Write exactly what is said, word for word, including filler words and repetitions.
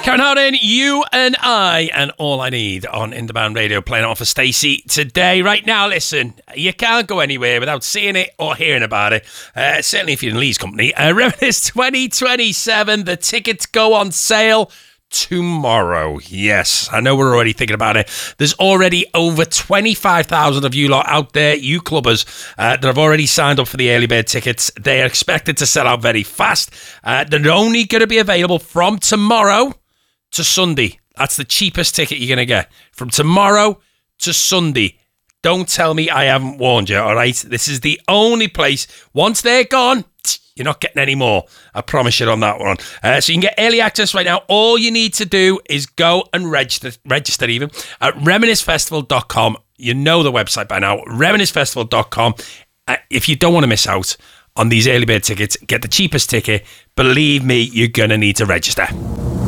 Karen Harding, you and I, and All I Need on In The Band Radio, playing off for Stacey today. Right now, listen, you can't go anywhere without seeing it or hearing about it. Uh, certainly if you're in Lee's company. Uh, Reminisce twenty twenty-seven, the tickets go on sale tomorrow. Yes, I know we're already thinking about it. There's already over twenty-five thousand of you lot out there, you clubbers, uh, that have already signed up for the early bird tickets. They are expected to sell out very fast. Uh, they're only going to be available from tomorrow to Sunday. That's the cheapest ticket you're going to get. From tomorrow to Sunday. Don't tell me I haven't warned you, all right? This is the only place. Once they're gone, you're not getting any more. I promise you on that one. Uh, so you can get early access right now. All you need to do is go and register, register even, at reminisce festival dot com. You know the website by now, reminisce festival dot com. Uh, if you don't want to miss out on these early bird tickets, get the cheapest ticket. Believe me, you're going to need to register.